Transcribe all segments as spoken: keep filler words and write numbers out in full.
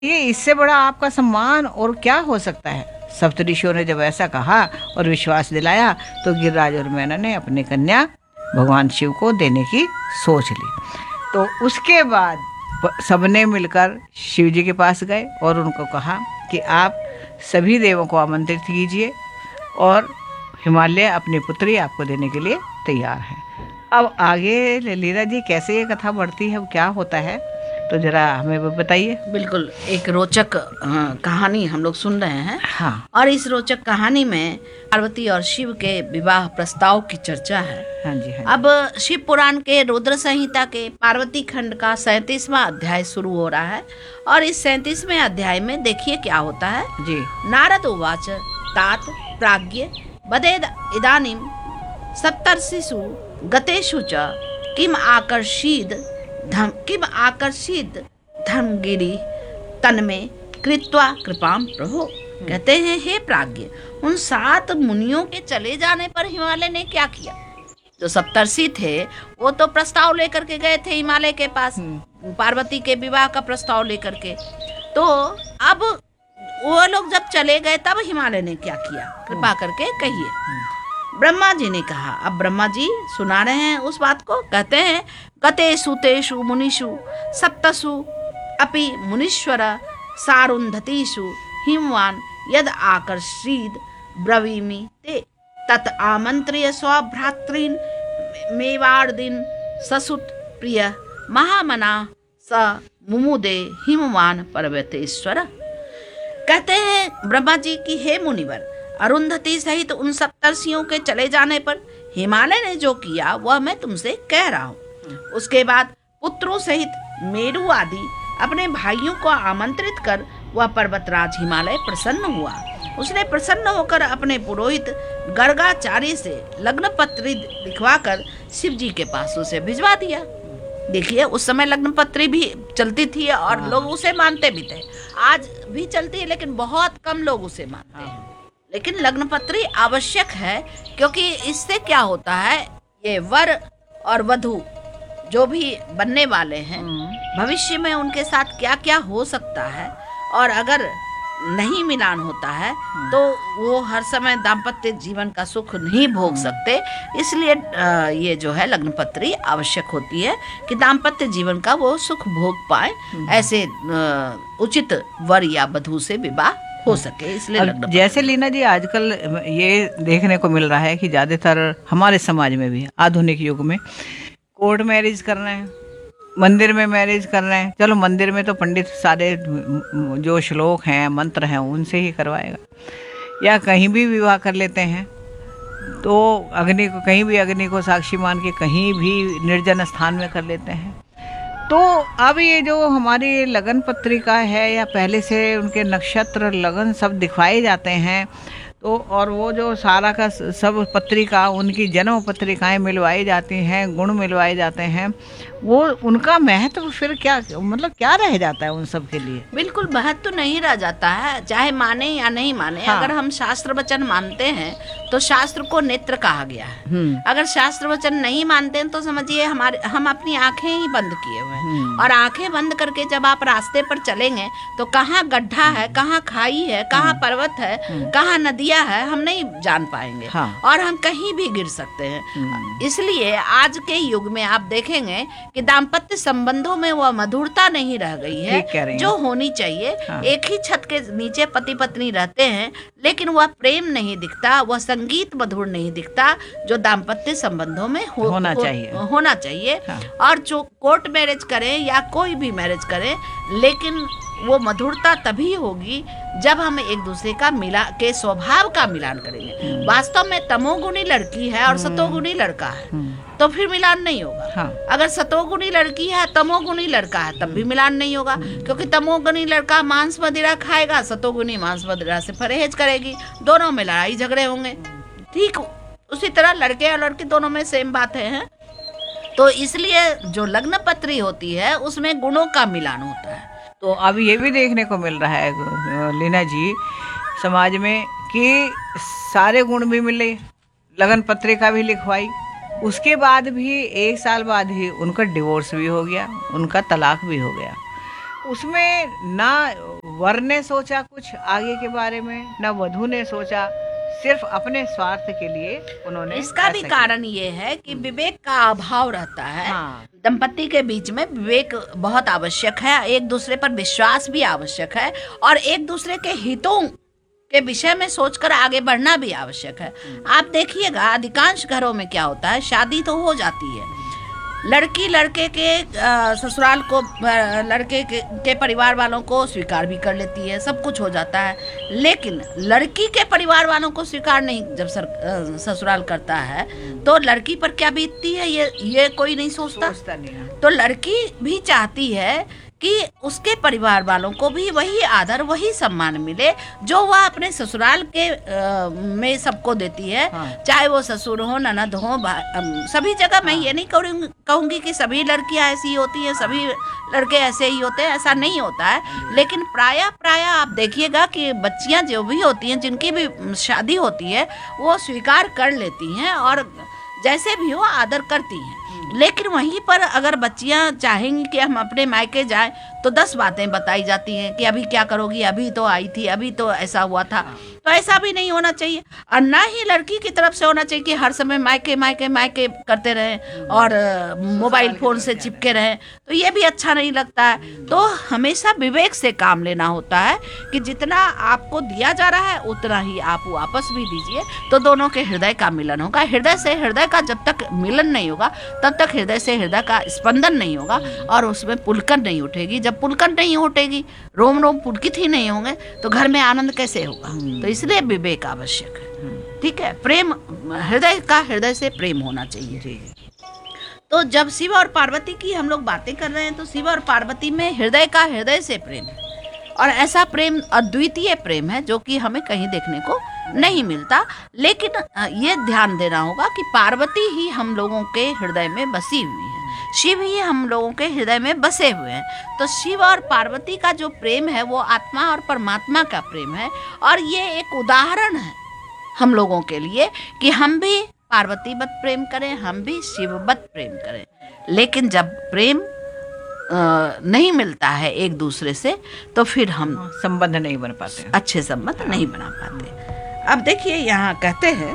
ये इससे बड़ा आपका सम्मान और क्या हो सकता है। सप्तऋषियों ने जब ऐसा कहा और विश्वास दिलाया तो गिरिराज और मैना ने अपनी कन्या भगवान शिव को देने की सोच ली। तो उसके बाद प- सबने मिलकर शिव जी के पास गए और उनको कहा कि आप सभी देवों को आमंत्रित कीजिए और हिमालय अपनी पुत्री आपको देने के लिए तैयार है। अब आगे लीला जी कैसे ये कथा बढ़ती है, क्या होता है, तो जरा हमें वो बताइए। बिल्कुल, एक रोचक अ, कहानी हम लोग सुन रहे हैं। हाँ और इस रोचक कहानी में पार्वती और शिव के विवाह प्रस्ताव की चर्चा है। हाँ जी हाँ अब शिव पुराण के रुद्र संहिता के पार्वती खंड का सैंतीसवां अध्याय शुरू हो रहा है। और इस सैंतीसवें अध्याय में देखिए क्या होता है। जी। नारद उवाच तात प्राज्ञ बदेद इदानीं सप्तर्षिषु गतेषु च किम आकर्षीद धम किम आकर्षित धर्मगिरी तन्मे कृत्वा कृपाम प्रभो। कहते हैं हे प्राज्ञ, उन सात मुनियों के चले जाने पर हिमालय ने क्या किया। जो सप्तर्षि थे वो तो प्रस्ताव लेकर के गए थे हिमालय के पास, पार्वती के विवाह का प्रस्ताव लेकर के। तो अब वो लोग जब चले गए तब हिमालय ने क्या किया, कृपा करके कहिए। ब्रह्मा जी ने कहा। अब ब्रह्मा जी सुना रहे हैं उस बात को। कहते हैं गतेषु तेषु मुनिषु सप्तसु अपि मुनीश्वर सारुन्धतीषु हिमवान यद आकर्षीद ब्रवीमि ते तत् आमंत्र्य स्वभ्रातॄन् मेवार्दिन ससुत प्रिय महामना स मुमुदे हिमवान पर्वतेश्वर। कहते हैं ब्रह्मा जी की हे मुनिवर, अरुंधति सहित उन सप्तर्षियों के चले जाने पर हिमालय ने जो किया वह मैं तुमसे कह रहा हूँ। उसके बाद पुत्रों सहित मेरु आदि अपने भाइयों को आमंत्रित कर वह पर्वतराज हिमालय प्रसन्न हुआ। उसने प्रसन्न होकर अपने पुरोहित गर्गाचार्य से लग्न पत्री दिखवाकर शिव जी के पास उसे भिजवा दिया। देखिए उस समय लग्न पत्री भी चलती थी और लोग उसे मानते भी थे। आज भी चलती है लेकिन बहुत कम लोग उसे मानते हैं। लेकिन लग्न पत्री आवश्यक है, क्योंकि इससे क्या होता है, ये वर और वधू जो भी बनने वाले हैं भविष्य में उनके साथ क्या क्या हो सकता है, और अगर नहीं मिलान होता है तो वो हर समय दाम्पत्य जीवन का सुख नहीं भोग सकते। इसलिए अ, ये जो है लग्न पत्री आवश्यक होती है कि दाम्पत्य जीवन का वो सुख भोग पाए, ऐसे अ, उचित वर या वधू से विवाह हो सके, इसलिए लग्न पत्री। जैसे लीना जी आजकल ये देखने को मिल रहा है कि ज्यादातर हमारे समाज में भी आधुनिक युग में कोर्ट मैरिज कर रहे हैं, मंदिर में मैरिज कर रहे हैं। चलो मंदिर में तो पंडित सारे जो श्लोक हैं मंत्र हैं उनसे ही करवाएगा, या कहीं भी विवाह कर लेते हैं तो अग्नि को कहीं भी अग्नि को साक्षी मान के कहीं भी निर्जन स्थान में कर लेते हैं। तो अब ये जो हमारी लगन पत्रिका है या पहले से उनके नक्षत्र लगन सब दिखवाए जाते हैं, तो और वो जो सारा का सब पत्रिका उनकी जन्म पत्रिकाएं मिलवाई जाती हैं, गुण मिलवाए जाते हैं, वो उनका महत्व फिर क्या, मतलब क्या रह जाता है उन सब के लिए। बिल्कुल महत्व तो नहीं रह जाता है, चाहे माने या नहीं माने। हाँ। अगर हम शास्त्र वचन मानते हैं तो शास्त्र को नेत्र कहा गया है। अगर शास्त्र वचन नहीं मानते हैं तो समझिए हमारे हम अपनी आंखें ही बंद किए हुए हैं। और आंखें बंद करके जब आप रास्ते पर चलेंगे तो कहाँ गड्ढा है, कहाँ खाई है, कहाँ पर्वत है, कहाँ नदियाँ है, हम नहीं जान पाएंगे। हाँ। और हम कहीं भी गिर सकते हैं। इसलिए आज के युग में आप देखेंगे कि दाम्पत्य संबंधों में वह मधुरता नहीं रह गई ठीक कह रही है हैं। जो होनी चाहिए। हाँ। एक ही छत के नीचे पति पत्नी रहते हैं लेकिन वह प्रेम नहीं दिखता, वह संगीत मधुर नहीं दिखता जो दाम्पत्य संबंधों में हो, होना हो, चाहिए। होना चाहिए। हाँ। और जो कोर्ट मैरिज करें या कोई भी मैरिज करें, लेकिन वो मधुरता तभी होगी जब हम एक दूसरे का मिला के स्वभाव का मिलान करेंगे। वास्तव में तमोगुणी लड़की है और सतोगुणी लड़का है तो फिर मिलान नहीं होगा। हाँ। अगर सतोगुणी लड़की है तमोगुणी लड़का है तब भी मिलान नहीं होगा, क्योंकि तमोगुणी लड़का मांस मदिरा खाएगा, सतोगुणी मांस मदिरा से परहेज करेगी, दोनों में लड़ाई झगड़े होंगे। ठीक उसी तरह लड़के और लड़की दोनों में सेम बात है। तो इसलिए जो लग्न पत्री होती है उसमें गुणों का मिलान होता है। तो अब ये भी देखने को मिल रहा है लीना जी समाज में कि सारे गुण भी मिले, लगन पत्रिका भी लिखवाई, उसके बाद भी एक साल बाद ही उनका डिवोर्स भी हो गया, उनका तलाक भी हो गया। उसमें ना वर ने सोचा कुछ आगे के बारे में, ना वधू ने सोचा, सिर्फ अपने स्वार्थ के लिए उन्होंने इसका भी ऐसा किया। कारण ये है कि विवेक का अभाव रहता है। हाँ। दंपति के बीच में विवेक बहुत आवश्यक है, एक दूसरे पर विश्वास भी आवश्यक है, और एक दूसरे के हितों के विषय में सोचकर आगे बढ़ना भी आवश्यक है। आप देखिएगा अधिकांश घरों में क्या होता है, शादी तो हो जाती है, लड़की लड़के के अ, ससुराल को अ, लड़के के, के परिवार वालों को स्वीकार भी कर लेती है, सब कुछ हो जाता है, लेकिन लड़की के परिवार वालों को स्वीकार नहीं जब सर, अ, ससुराल करता है तो लड़की पर क्या बीतती है ये ये कोई नहीं सोचता। सोचता नहीं है। तो लड़की भी चाहती है कि उसके परिवार वालों को भी वही आदर वही सम्मान मिले जो वह अपने ससुराल के अ, में सबको देती है। हाँ। चाहे वो ससुर हो, ननद हो, भा- अम, सभी जगह मैं ये नहीं कहूंगी कहूंगी कि सभी लड़कियां ऐसी होती हैं, सभी लड़के ऐसे ही होते हैं, ऐसा नहीं होता है, लेकिन प्रायः प्रायः आप देखिएगा कि बच्चियां जो भी होती हैं, जिनकी भी शादी होती है, वो स्वीकार कर लेती हैं और जैसे भी हो आदर करती हैं। लेकिन वहीं पर अगर बच्चियां चाहेंगी कि हम अपने मायके जाएं तो दस बातें बताई जाती हैं कि अभी क्या करोगी, अभी तो आई थी, अभी तो ऐसा हुआ था। तो ऐसा भी नहीं होना चाहिए, और ना ही लड़की की तरफ से होना चाहिए कि हर समय मायके मायके मायके करते रहें और अ, मोबाइल फोन से चिपके रहें, तो ये भी अच्छा नहीं लगता है। तो हमेशा विवेक से काम लेना होता है कि जितना आपको दिया जा रहा है उतना ही आप वापस भी दीजिए, तो दोनों के हृदय का मिलन होगा। हृदय से हृदय का जब तक मिलन नहीं होगा तब तक हृदय से हृदय का स्पंदन नहीं होगा और उसमें पुलकन नहीं उठेगी। जब पुलकन नहीं उठेगी, रोम रोम पुलकित ही नहीं होंगे, तो घर में आनंद कैसे होगा। तो इसलिए विवेक आवश्यक है। ठीक है, प्रेम हृदय का हृदय से प्रेम होना चाहिए। जी। तो जब शिव और पार्वती की हम लोग बातें कर रहे हैं तो शिव और पार्वती में हृदय का हृदय से प्रेम है, और ऐसा प्रेम अद्वितीय प्रेम है जो कि हमें कहीं देखने को नहीं मिलता। लेकिन अ, ये ध्यान देना होगा कि पार्वती ही हम लोगों के हृदय में बसी हुई है, शिव ही हम लोगों के हृदय में बसे हुए हैं। तो शिव और पार्वती का जो प्रेम है वो आत्मा और परमात्मा का प्रेम है, और ये एक उदाहरण है हम लोगों के लिए कि हम भी पार्वती वत प्रेम करें, हम भी शिव वत प्रेम करें। लेकिन जब प्रेम अ, नहीं मिलता है एक दूसरे से तो फिर हम हाँ, संबंध नहीं बन पाते हैं। अच्छे संबंध नहीं बना पाते। अब देखिए यहाँ कहते हैं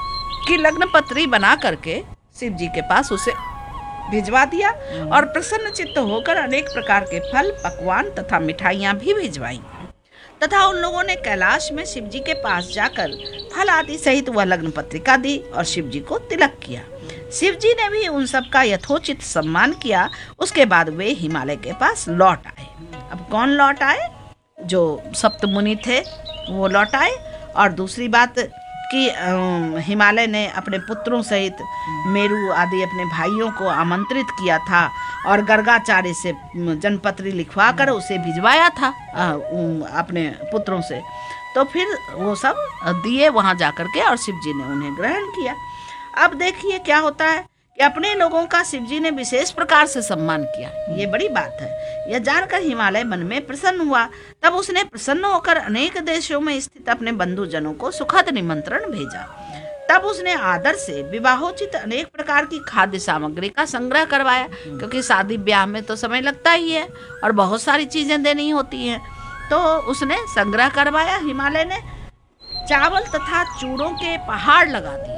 कि लग्न पत्री बना करके शिव जी के पास उसे भिजवा दिया और प्रसन्न चित्त होकर अनेक प्रकार के फल, पकवान तथा मिठाइयाँ भी भिजवाई, तथा उन लोगों ने कैलाश में शिव जी के पास जाकर फल आदि सहित वह लग्न पत्रिका दी और शिव जी को तिलक किया। शिव जी ने भी उन सब का यथोचित सम्मान किया। उसके बाद वे हिमालय के पास लौट आए। अब कौन लौट आए? जो सप्त मुनि थे वो लौट आए। और दूसरी बात कि अम, हिमालय ने अपने पुत्रों सहित मेरू आदि अपने भाइयों को आमंत्रित किया था और गर्गाचार्य से जनपत्री लिखवा कर उसे भिजवाया था अ, उम, अपने पुत्रों से। तो फिर वो सब दिए वहां जाकर के और शिव जी ने उन्हें ग्रहण किया। अब देखिए क्या होता है कि अपने लोगों का शिव जी ने विशेष प्रकार से सम्मान किया, ये बड़ी बात है। यह जानकर हिमालय मन में प्रसन्न हुआ। तब उसने प्रसन्न होकर अनेक देशों में स्थित अपने बंधुजनों को सुखद निमंत्रण भेजा। तब उसने आदर से विवाहोचित अनेक प्रकार की खाद्य सामग्री का संग्रह करवाया, क्योंकि शादी ब्याह में तो समय लगता ही है और बहुत सारी चीजें देनी होती हैं। तो उसने संग्रह करवाया। हिमालय ने चावल तथा चूड़ों के पहाड़ लगा दिए,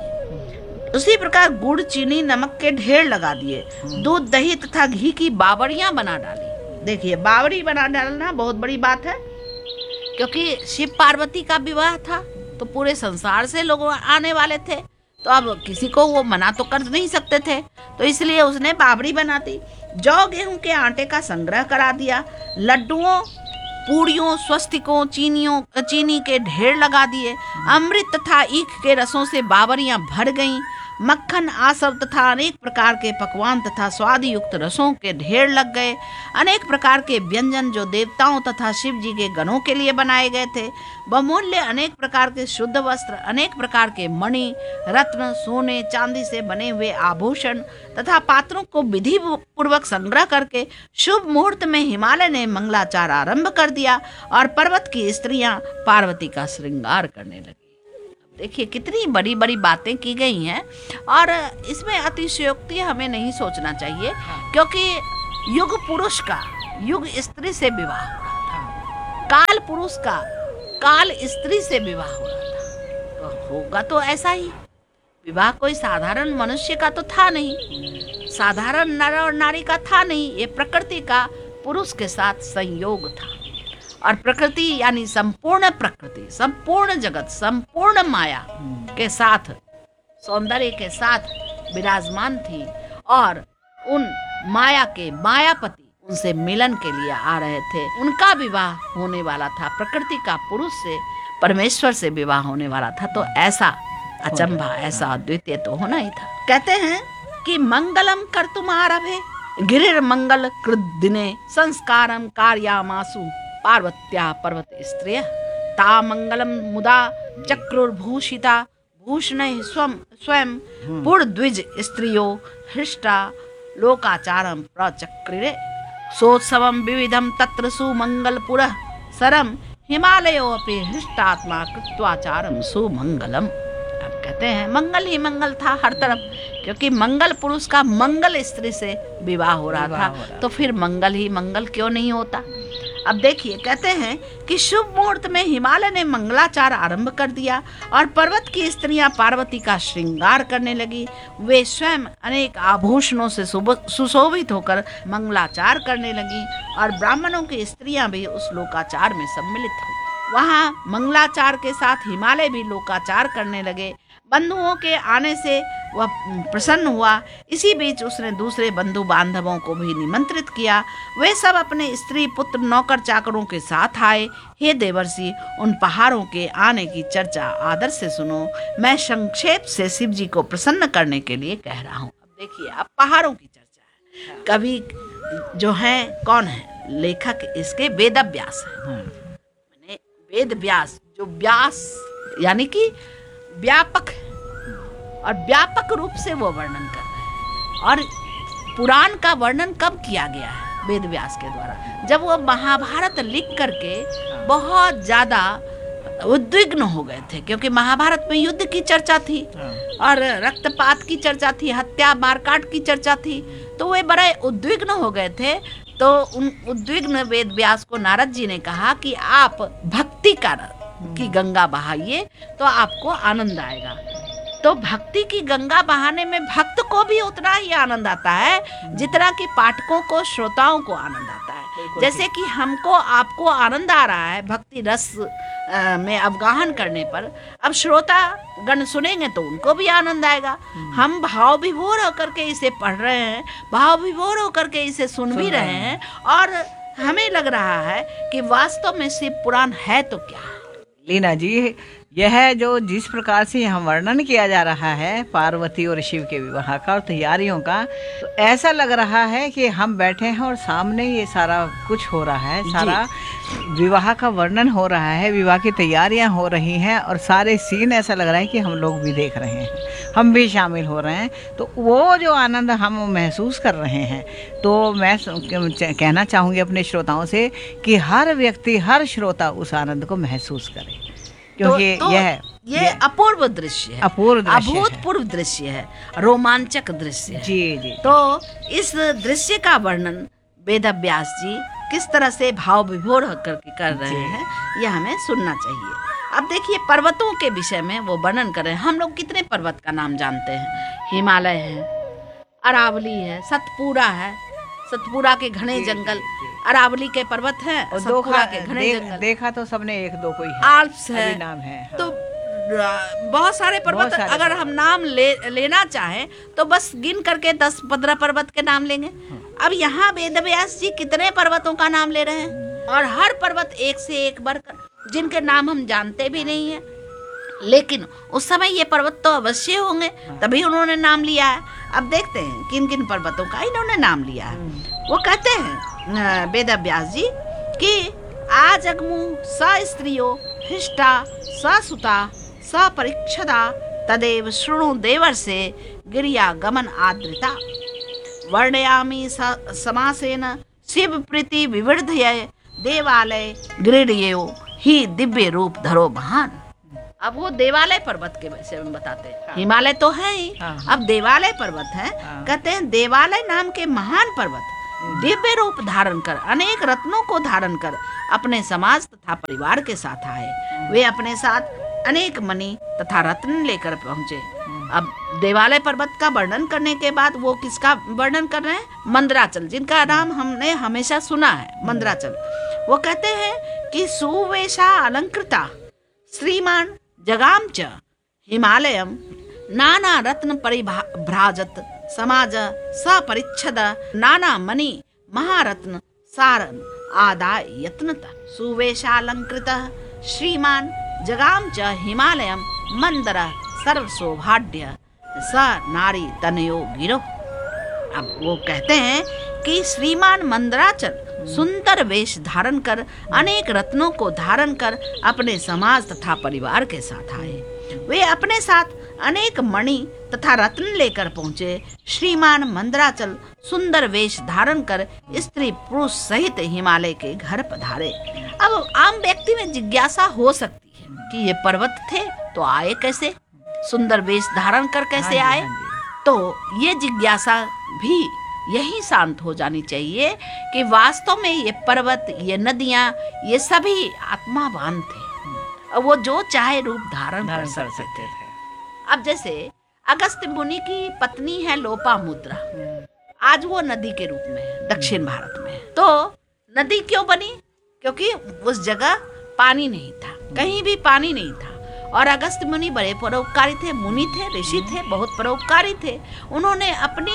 उसी प्रकार गुड़, चीनी, नमक के ढेर लगा दिए, दूध, दही तथा घी की बावड़ियां बना डाली। देखिए, बावड़ी बना डालना बहुत बड़ी बात है, क्योंकि शिव पार्वती का विवाह था तो पूरे संसार से लोग आने वाले थे, तो अब किसी को वो मना तो कर नहीं सकते थे, तो इसलिए उसने बावड़ी बना दी। जौ गेहूं के आटे का संग्रह करा दिया। लड्डुओं, पूड़ियों, स्वस्तिकों, चीनियों चीनी के ढेर लगा दिए। अमृत तथा ईख के रसों से बावरियां भर गईं। मक्खन, आसव तथा अनेक प्रकार के पकवान तथा स्वाद युक्त रसों के ढेर लग गए। अनेक प्रकार के व्यंजन जो देवताओं तथा शिव जी के गणों के लिए बनाए गए थे, बहुमूल्य अनेक प्रकार के शुद्ध वस्त्र, अनेक प्रकार के मणि, रत्न, सोने, चांदी से बने हुए आभूषण तथा पात्रों को विधि पूर्वक संग्रह करके शुभ मुहूर्त में हिमालय ने मंगलाचार आरंभ कर दिया और पर्वत की स्त्रियां पार्वती का श्रृंगार करने लगी। देखिए कितनी बड़ी बड़ी बातें की गई हैं, और इसमें अतिशयोक्ति हमें नहीं सोचना चाहिए, क्योंकि युग पुरुष का युग स्त्री से विवाह हो रहा था, काल पुरुष का काल स्त्री से विवाह हो रहा था, तो होगा तो ऐसा ही। विवाह कोई साधारण मनुष्य का तो था नहीं, साधारण नर और नारी का था नहीं, ये प्रकृति का पुरुष के साथ संयोग था। और प्रकृति यानी संपूर्ण प्रकृति, संपूर्ण जगत, संपूर्ण माया के साथ, सौंदर्य के साथ विराजमान थी और उन माया के मायापति उनसे मिलन के लिए आ रहे थे। उनका विवाह होने वाला था, प्रकृति का पुरुष से, परमेश्वर से विवाह होने वाला था। तो ऐसा अचंभा, ऐसा अद्वितीय तो होना ही था। कहते हैं कि मंगलम कर्तुम आरभे गिरिर मंगल कृत दिने संस्कारम कार्यामासु पार्वत्या पर्वत स्त्रिय ता मंगलम मुदा चक्रुर्भूषिता भूषण स्वयं पुरद्विज स्त्रियो हृष्टा लोकाचारम प्रचक्रिरे सोत्सवम विविधम तत्र सुमंगलपुरः सरम हिमालयो अपि हृष्टात्मा कृत्वाचारम सुमंगलम। अब कहते हैं मंगल ही मंगल था हर तरफ, क्योंकि मंगल पुरुष का मंगल स्त्री से विवाह हो रहा था, तो फिर मंगल ही मंगल क्यों नहीं होता। अब देखिए, कहते हैं कि शुभ मुहूर्त में हिमालय ने मंगलाचार आरंभ कर दिया और पर्वत की स्त्रियां पार्वती का श्रृंगार करने लगी। वे स्वयं अनेक आभूषणों से सुशोभित होकर मंगलाचार करने लगी और ब्राह्मणों की स्त्रियां भी उस लोकाचार में सम्मिलित हुई। वहां मंगलाचार के साथ हिमालय भी लोकाचार करने लगे। बंधुओं के आने से वह प्रसन्न हुआ। इसी बीच उसने दूसरे बंधु बांधवों को भी निमंत्रित किया। वे सब अपने स्त्री पुत्र नौकर चाकरों के साथ आए। हे देवर्षि, उन पहाड़ों के आने की चर्चा आदर से सुनो। मैं संक्षेप से शिव जी को प्रसन्न करने के लिए कह रहा हूँ। अब देखिए, अब पहाड़ों की चर्चा है। कवि जो है कौन है? लेखक इसके वेद व्यास है। वेद व्यास, जो व्यास यानी कि व्यापक है और व्यापक रूप से वो वर्णन कर रहे हैं। और पुराण का वर्णन कब किया गया है? वेद व्यास के द्वारा, जब वो महाभारत लिख करके बहुत ज्यादा उद्विग्न हो गए थे, क्योंकि महाभारत में युद्ध की चर्चा थी और रक्तपात की चर्चा थी, हत्या मारकाट की चर्चा थी, तो वे बड़े उद्विग्न हो गए थे। तो उन उद्विग्न वेद व्यास को नारद जी ने कहा कि आप भक्ति का की गंगा बहाइए तो आपको आनंद आएगा। तो भक्ति की गंगा बहाने में भक्त को भी उतना ही आनंद आता है जितना कि पाठकों को, श्रोताओं को आनंद आता है। जैसे कि हमको आपको आनंद आ रहा है भक्ति रस में अवगाहन करने पर, अब श्रोता गण सुनेंगे तो उनको भी आनंद आएगा। हम भाव विभोर होकर के इसे पढ़ रहे हैं, भाव विभोर होकर के इसे सुन भी रहे हैं और हमें लग रहा है कि वास्तव में शिव पुराण है तो क्या है। लीना जी, यह जो जिस प्रकार से यहाँ वर्णन किया जा रहा है पार्वती और शिव के विवाह का और तैयारियों का, तो ऐसा लग रहा है कि हम बैठे हैं और सामने ये सारा कुछ हो रहा है, सारा विवाह का वर्णन हो रहा है, विवाह की तैयारियां हो रही हैं और सारे सीन ऐसा लग रहा है कि हम लोग भी देख रहे हैं, हम भी शामिल हो रहे हैं। तो वो जो आनंद हम महसूस कर रहे हैं, तो मैं कहना चाहूँगी अपने श्रोताओं से कि हर व्यक्ति, हर श्रोता उस आनंद को महसूस करे, क्योंकि तो, तो यह ये, ये अपूर्व दृश्य है, अपूर्व दृश्य, अभूतपूर्व दृश्य है, रोमांचक दृश्य है। जी जी। तो इस दृश्य का वर्णन वेद व्यास जी किस तरह से भाव विभोर होकर के कर रहे हैं, यह हमें सुनना चाहिए। अब देखिए, पर्वतों के विषय में वो वर्णन कर रहे हैं। हम लोग कितने पर्वत का नाम जानते हैं? हिमालय है, अरावली है, सतपुरा है, सतपुरा के घने जंगल, अरावली के पर्वत हैं, सतपुरा के घने देख, जंगल। देखा तो सबने एक दो कोई है, आल्प्स है, नाम है। हाँ। तो बहुत सारे पर्वत, अगर हम नाम ले लेना चाहें तो बस गिन करके दस पंद्रह पर्वत के नाम लेंगे। अब यहाँ वेद व्यास जी कितने पर्वतों का नाम ले रहे हैं और हर पर्वत एक से एक बढ़कर, जिनके नाम हम जानते भी नहीं है, लेकिन उस समय ये पर्वत तो अवश्य होंगे, तभी उन्होंने नाम लिया है। अब देखते हैं किन किन पर्वतों का इन्होंने नाम लिया है। वो कहते हैं वेद व्यास जी कि आज अगमु स स्त्रियो हृष्टा स सुता स परीक्षदा तदेव शृणु देवर्षे गिरिया गमन आद्रिता वर्णयामि समासेन शिव प्रीति विवर्धय देवालय गिरियो ही दिव्य रूप धरो महान। अब वो देवालय पर्वत के विषय में बताते हैं। हाँ। हिमालय तो है ही, हाँ। अब देवालय पर्वत है। हाँ। कहते हैं देवालय नाम के महान पर्वत दिव्य रूप धारण कर, अनेक रत्नों को धारण कर अपने समाज तथा परिवार के साथ आए। वे अपने साथ अनेक मणि तथा रत्न लेकर पहुंचे। अब देवालय पर्वत का वर्णन करने के बाद वो किसका वर्णन कर रहे हैं? मंदराचल, जिनका नाम हमने हमेशा सुना है, मंदराचल। वो कहते हैं कि सुवेशा अलंकृता श्रीमान जगाम च हिमालयम नाना रत्न परिभ्राजत समाज सपरिच्छद नाना मणि महारत्न सारन आदाय यत्नता सुवेशालंकृत श्रीमान जगाम च हिमालयम मंदर सर्व सौभाग्य स नारी तनयो गिरो। अब वो कहते हैं कि श्रीमान मंदराचल सुंदर वेश धारण कर अनेक रत्नों को धारण कर अपने समाज तथा परिवार के साथ आए। वे अपने साथ अनेक मणि तथा रत्न लेकर पहुंचे। श्रीमान मंदराचल सुंदर वेश धारण कर स्त्री पुरुष सहित हिमालय के घर पधारे। अब आम व्यक्ति में जिज्ञासा हो सकती है कि ये पर्वत थे तो आए कैसे, सुंदर वेश धारण कर कैसे आए? तो ये जिज्ञासा भी यही शांत हो जानी चाहिए कि वास्तव में ये पर्वत, ये नदियां, ये सभी आत्मावान थे। वो जो चाहे रूप धारण कर सकते थे। अब जैसे अगस्त्य मुनि की पत्नी है लोपामुद्रा, आज वो नदी के रूप में है दक्षिण भारत में। तो नदी क्यों बनी? क्योंकि उस जगह पानी नहीं था, कहीं भी पानी नहीं था। और अगस्त्य मुनि बड़े परोपकारी थे, मुनि थे, ऋषि थे, बहुत परोपकारी थे। उन्होंने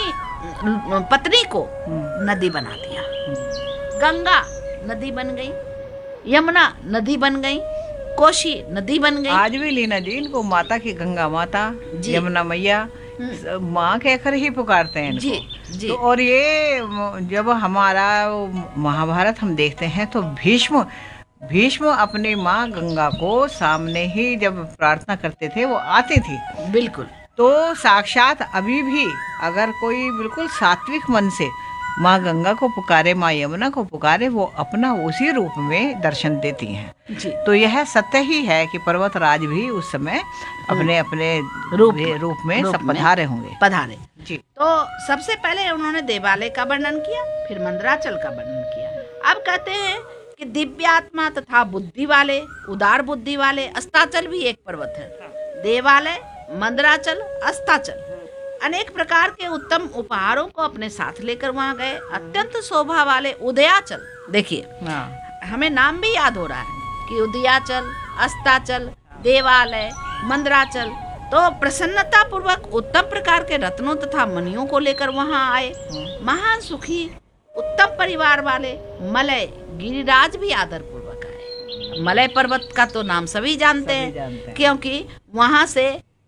अपनी पत्नी को नदी बना दिया। गंगा नदी बन गई, यमुना नदी बन गई, कोशी नदी बन गई। आज भी लीना जी इनको माता की गंगा माता, यमुना मैया माँ कहकर ही पुकारते हैं इनको। जी, जी। तो और ये जब हमारा महाभारत हम देखते हैं तो भीष्म भीष्म अपनी माँ गंगा को सामने ही जब प्रार्थना करते थे वो आती थी। बिल्कुल। तो साक्षात अभी भी अगर कोई बिल्कुल सात्विक मन से माँ गंगा को पुकारे, माँ यमुना को पुकारे, वो अपना उसी रूप में दर्शन देती हैं। जी। तो यह सत्य ही है कि पर्वतराज भी उस समय अपने अपने रूप रूप में सब पधारे होंगे। पधारे जी। तो सबसे पहले उन्होंने देवालय का वर्णन किया, फिर मंदराचल का वर्णन किया। अब कहते हैं कि दिव्यात्मा तथा बुद्धि वाले, उदार बुद्धि वाले, अस्ताचल भी एक पर्वत है। देवालय, मंदराचल, अस्ताचल अनेक प्रकार के उत्तम उपहारों को अपने साथ लेकर वहां गए। अत्यंत शोभा वाले उदयाचल, देखिए हमें नाम भी याद हो रहा है कि उदयाचल, अस्ताचल, देवालय, मंदराचल। तो प्रसन्नता पूर्वक उत्तम प्रकार के रत्नों तथा मणियों को लेकर वहां आए। महान सुखी उत्तम परिवार वाले मलय गिरिराज भी आदर पूर्वक आए। मलय पर्वत का तो नाम सभी जानते हैं, जानते हैं। क्योंकि वहां से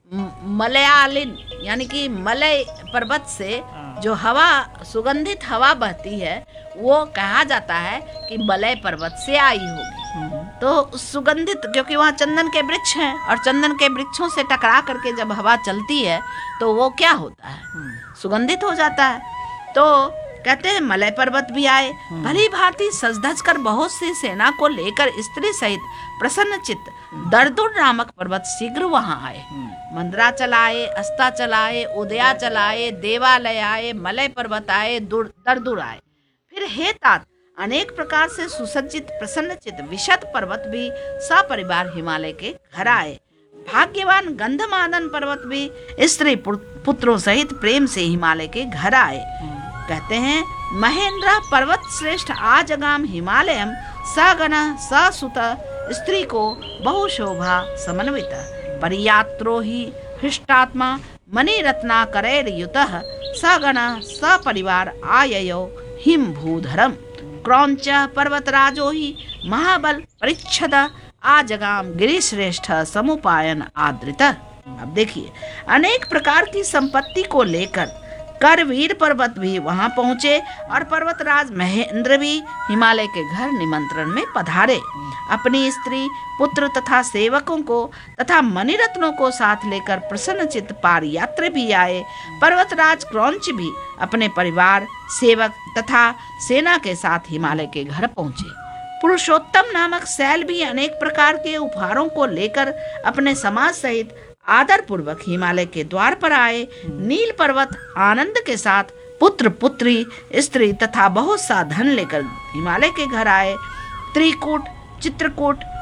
मलयालिन यानी कि मलय पर्वत से जो हवा, सुगंधित हवा बहती है, वो कहा जाता है कि मलय पर्वत से आई होगी। तो सुगंधित, क्योंकि वहाँ चंदन के वृक्ष हैं और चंदन के वृक्षों से टकरा करके जब हवा चलती है तो वो क्या होता है, सुगंधित हो जाता है। तो कहते हैं मलय पर्वत भी आए। भली भांति सज धज कर बहुत सी सेना को लेकर स्त्री सहित प्रसन्न चित्त दर्दुर नामक पर्वत शीघ्र वहां आए। मंदराचल आए, अस्ताचल आए, उदयाचल आए, देवालय आए, मलय पर्वत आए, दर्दुर आए। फिर हे तात, अनेक प्रकार से सुसज्जित प्रसन्न चित्त विशद पर्वत भी सपरिवार हिमालय के घर आए। भाग्यवान गंधमादन पर्वत भी स्त्री पुत्रों सहित प्रेम से हिमालय के घर आए। कहते हैं महेंद्र पर्वत श्रेष्ठ आजगाम हिमालयम सगण ससुत स्त्री को बहुशोभा समन्वित परियात्रो ही हृष्टात्मा मणि रत्ना करैर्युतः सगण सपरिवार आययो हिम भूधरम क्रौंच पर्वतराजो ही महाबल परिच्छद आजगाम गिरिश्रेष्ठ समुपायन आदृत। अब देखिए अनेक प्रकार की संपत्ति को लेकर करवीर पर्वत भी वहां पहुंचे और पर्वतराज महेंद्र भी हिमालय के घर निमंत्रण में पधारे। अपनी स्त्री, पुत्र तथा सेवकों को तथा मणिरत्नों को साथ लेकर प्रसन्नचित्त पार यात्री भी आए। पर्वतराज क्रौंच भी अपने परिवार, सेवक तथा सेना के साथ हिमालय के घर पहुंचे। पुरुषोत्तम नामक शैल भी अनेक प्रकार के उपहारों को लेकर अपने समाज सहित आदर पूर्वक हिमालय के द्वार पर आए। नील पर्वत आनंद के साथ पुत्र पुत्री स्त्री तथा बहुत सा धन लेकर हिमालय के घर आए। त्रिकूट, चित्रकूट